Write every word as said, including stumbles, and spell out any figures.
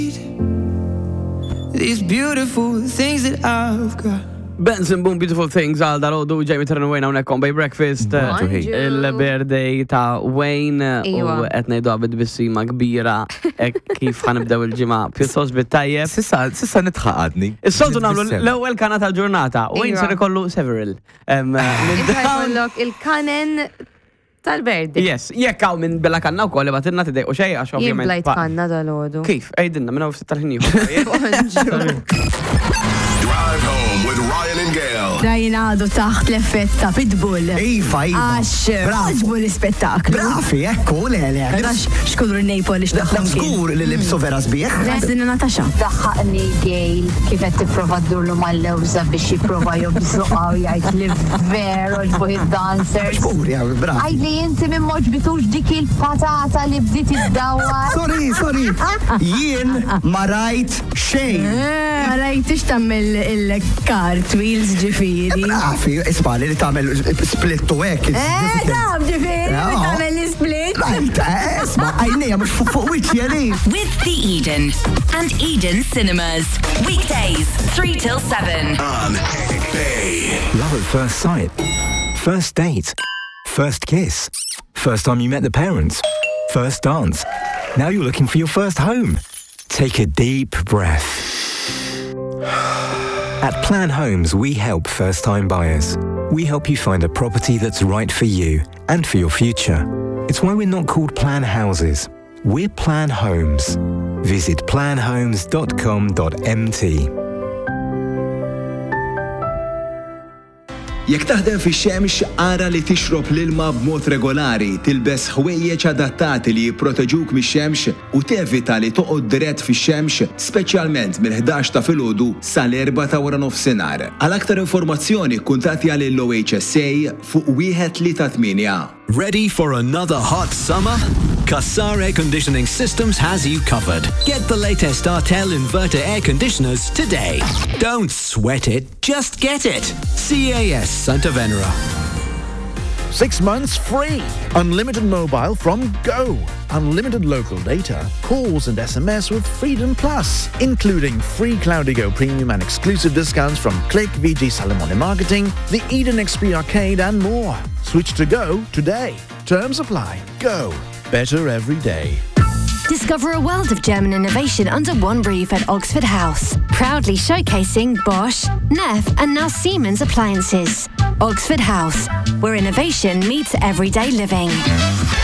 These beautiful things that I've got. Benson Boom Beautiful Things għal dal-għoddu ġej mitrana Wayne għonek on Bay Breakfast. Il-birthday ta' Wayne u għetnejdu għabid bissima kbira kif ħanibdew il-ġimma pjuttos bit-tajjeb. Sissa nitħaqadni. Is-soltu namlu l-ewel kana tal-ġurnata. Wayne ser ikollu several. Ikollok il-kanen tal-birthday. Yes, jekk hawn minn bella kanna wkoll li batilna tidej u xejn għax ovvjament. Jien blajt kanna dal-għodu. Kif? Ejdinna minn hawn ftit tal-ħinju. Drive home with Ryan and Gail. Ryan għadu taħt l-effett ta' Pitbull. Iva, iva. Għax, għaġbu l-spettaklu. Brafi, ekku, le, le. Għax, xkulru n-nejpol ix daħħom kien. Skur li libsu vera sbieħ. Għazdina Natasha. Daħħaqni Gail kifet t-prova d-durlu mal-lewza biex jiprofa jobżuqa u jgħajt li veru ġbuħi dancers. Skur, ja, brafi. Għajli jinti minn moġbitux dik il-patata li bdiet id-dawar. Sorry, sorry. Jien ma rajt xejn. Ma rajtix tammel il-cartwheels ġifiri. Brafi, isbali li tamel split u ek. Eh, tam ġifiri, tamel l-split. Rajt, isma, għajnija mux fuq wiċi għali. With The Eden and Eden Cinemas. Weekdays, three till seven. On Bay. Love at first sight. First date. First kiss. First time you met the parents. First dance. Now you're looking for your first home. Take a deep breath. At Plan Homes, we help first-time buyers. We help you find a property that's right for you and for your future. It's why we're not called Plan Houses. We're Plan Homes. Visit plan homes dot com dot m t. Jekk taħdem fix-xemx ara li tixrob l-ilma b'mod regolari, tilbes ħwejjeġ adattati li jipproteġuk mix-xemx u tevita li toqgħod dirett fix-xemx, speċjalment mill-ħdax ta' filgħodu sal-erba' ta' wara nofsinhar. Għal aktar informazzjoni kuntatti għal O H S A fuq wieħed tlieta tminja. Ready for another hot summer? Kassar Air Conditioning Systems has you covered. Get the latest Artel inverter air conditioners today. Don't sweat it, just get it. C A S Santa Venera. Six months free. Unlimited mobile from Go. Unlimited local data, calls and S M S with Freedom Plus, including free Cloudigo Premium and exclusive discounts from Click, V G Salamone Marketing, the Eden X P Arcade and more. Switch to Go today. Terms apply. Go. Better every day. Discover a world of German innovation under one roof at Oxford House. Proudly showcasing Bosch, Neff and now Siemens appliances. Oxford House, where innovation meets everyday living.